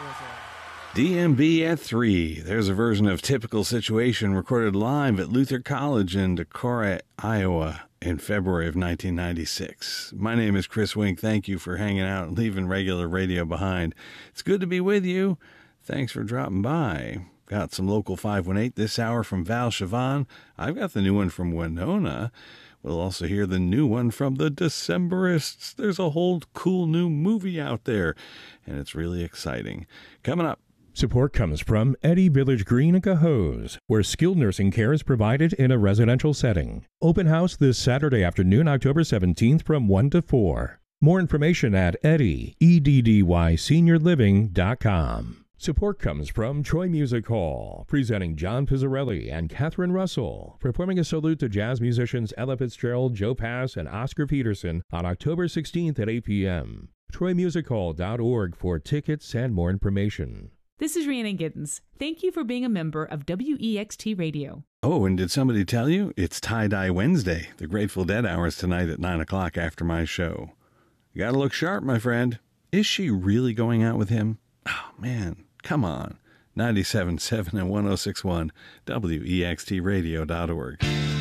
DMB at 3. There's a version of Typical Situation recorded live at Luther College in Decorah, Iowa in February of 1996. My name is Chris Wink. Thank you for hanging out and leaving regular radio behind. It's good to be with you. Thanks for dropping by. Got some local 518 this hour from Val Siobhan. I've got the new one from Winona. We'll also hear the new one from the Decemberists. There's a whole cool new movie out there, and it's really exciting. Coming up. Support comes from Eddy Village Green in Cohoes, where skilled nursing care is provided in a residential setting. Open house this Saturday afternoon, October 17th from 1 to 4. More information at eddySeniorliving.com. Support comes from Troy Music Hall, presenting John Pizzarelli and Catherine Russell, performing a salute to jazz musicians Ella Fitzgerald, Joe Pass, and Oscar Peterson on October 16th at 8 p.m. TroyMusicHall.org for tickets and more information. This is Rhiannon Giddens. Thank you for being a member of WEXT Radio. Oh, and did somebody tell you? It's Tie-Dye Wednesday, the Grateful Dead hours tonight at 9 o'clock after my show. You gotta look sharp, my friend. Is she really going out with him? Oh, man. Come on. 97.7 and 106.1 WEXTradio.org.